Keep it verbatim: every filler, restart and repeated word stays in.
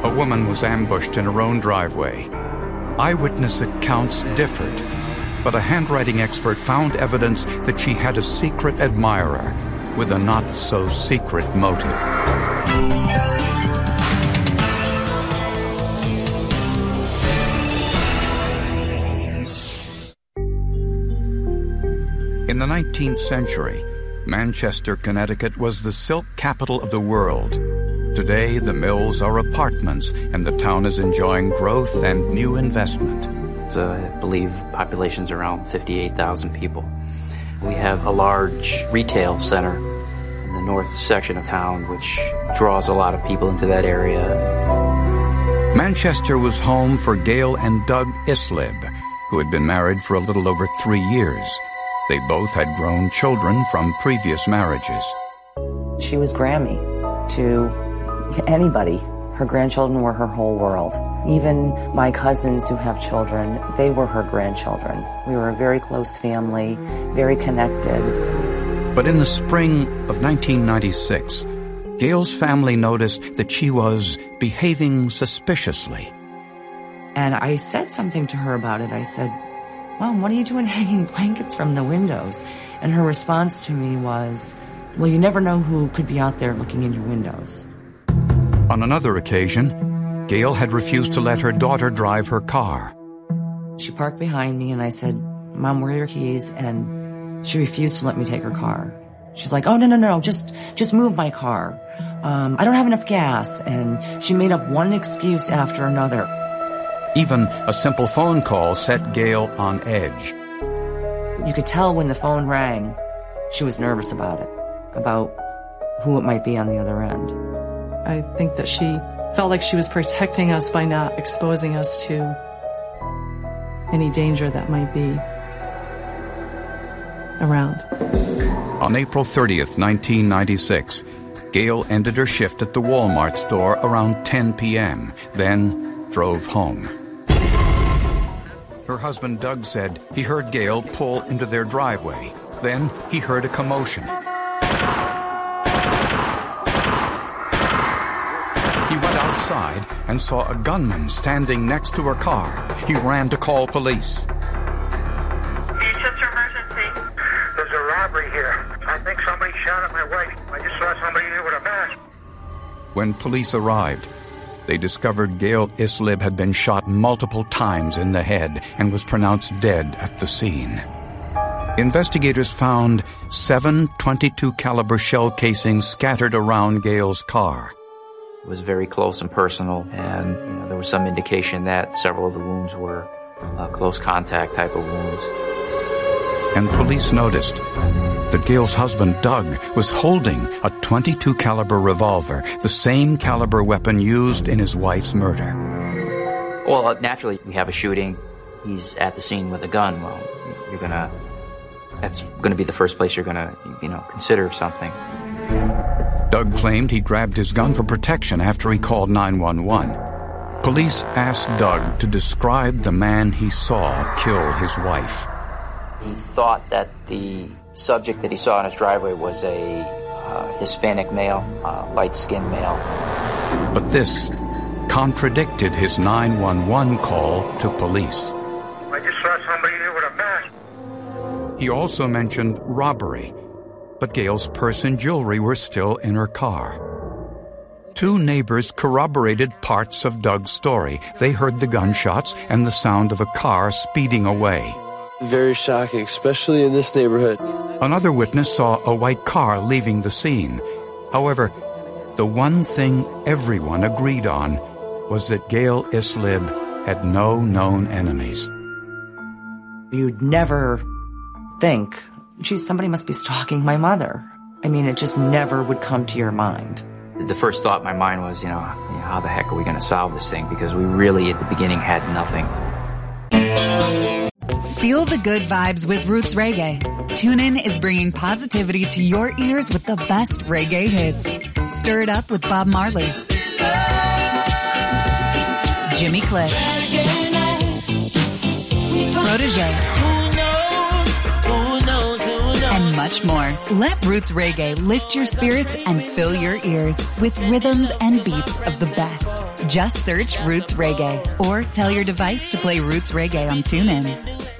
a woman was ambushed in her own driveway. Eyewitness accounts differed, but a handwriting expert found evidence that she had a secret admirer with a not-so-secret motive. In the nineteenth century, Manchester, Connecticut was the silk capital of the world. Today, the mills are apartments, and the town is enjoying growth and new investment. So I believe population's around fifty-eight thousand people. We have a large retail center in the north section of town, which draws a lot of people into that area. Manchester was home for Gail and Doug Islib, who had been married for a little over three years. They both had grown children from previous marriages. She was Grammy to anybody. Her grandchildren were her whole world. Even my cousins who have children, they were her grandchildren. We were a very close family, very connected. But in the spring of nineteen ninety-six, Gail's family noticed that she was behaving suspiciously. And I said something to her about it. I said, Mom, what are you doing hanging blankets from the windows? And her response to me was, well, you never know who could be out there looking in your windows. On another occasion, Gail had refused to let her daughter drive her car. She parked behind me and I said, Mom, where are your keys? And she refused to let me take her car. She's like, oh, no, no, no, just, just move my car. Um, I don't have enough gas. And she made up one excuse after another. Even a simple phone call set Gail on edge. You could tell when the phone rang, she was nervous about it, about who it might be on the other end. I think that she felt like she was protecting us by not exposing us to any danger that might be around. On April thirtieth, nineteen ninety-six, Gail ended her shift at the Walmart store around ten p.m., then drove home. Her husband, Doug, said he heard Gail pull into their driveway. Then he heard a commotion. He went outside and saw a gunman standing next to her car. He ran to call police. Manchester emergency. There's a robbery here. I think somebody shot at my wife. I just saw somebody here with a mask. When police arrived, they discovered Gail Islib had been shot multiple times in the head and was pronounced dead at the scene. Investigators found seven twenty-two caliber shell casings scattered around Gail's car. It was very close and personal, and you know, there was some indication that several of the wounds were uh, close contact type of wounds. And police noticed that Gail's husband, Doug, was holding a twenty-two caliber revolver, the same caliber weapon used in his wife's murder. Well, naturally, we have a shooting. He's at the scene with a gun. Well, you're gonna, that's gonna be the first place you're gonna, you know, consider something. Doug claimed he grabbed his gun for protection after he called nine one one. Police asked Doug to describe the man he saw kill his wife. He thought that the subject that he saw in his driveway was a uh, Hispanic male, uh, light-skinned male. But this contradicted his nine one one call to police. I just saw somebody here with a mask. He also mentioned robbery, but Gail's purse and jewelry were still in her car. Two neighbors corroborated parts of Doug's story. They heard the gunshots and the sound of a car speeding away. Very shocking, especially in this neighborhood. Another witness saw a white car leaving the scene. However, the one thing everyone agreed on was that Gail Islib had no known enemies. You'd never think, geez, somebody must be stalking my mother. I mean, it just never would come to your mind. The first thought in my mind was, you know, how the heck are we going to solve this thing? Because we really, at the beginning, had nothing. Feel the good vibes with Roots Reggae. TuneIn is bringing positivity to your ears with the best reggae hits. Stir it up with Bob Marley, Jimmy Cliff, Protégé, and much more. Let Roots Reggae lift your spirits and fill your ears with rhythms and beats of the best. Just search Roots Reggae or tell your device to play Roots Reggae on TuneIn.